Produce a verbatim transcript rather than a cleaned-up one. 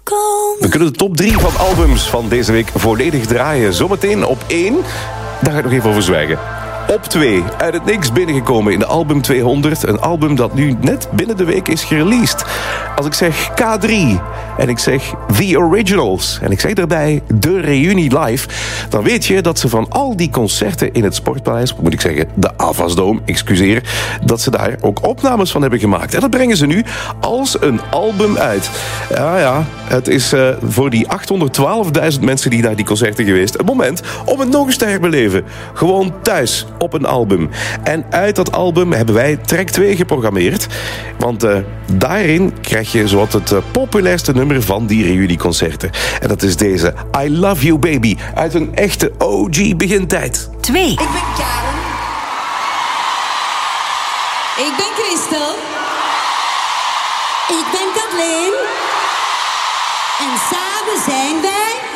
komen. We kunnen de top drie van albums van deze week volledig draaien. Zometeen op één, daar ga ik nog even over zwijgen. Op twee, uit het niks binnengekomen in de album tweehonderd. Een album dat nu net binnen de week is gereleased. Als ik zeg K drie en ik zeg The Originals en ik zeg daarbij de reunie live, dan weet je dat ze van al die concerten in het Sportpaleis, moet ik zeggen de Avasdome, excuseer, dat ze daar ook opnames van hebben gemaakt. En dat brengen ze nu als een album uit. Ja, ja, het is uh, voor die achthonderdtwaalfduizend mensen die naar die concerten geweest een moment om het nog eens te herbeleven. Gewoon thuis op een album. En uit dat album hebben wij track twee geprogrammeerd. Want uh, daarin krijg je zowat het uh, populairste nummer van die reunieconcerten. En dat is deze I Love You Baby uit een echte O G begintijd. Twee. Ik ben Karen. Ik ben Christel. Ik ben Kathleen. En samen zijn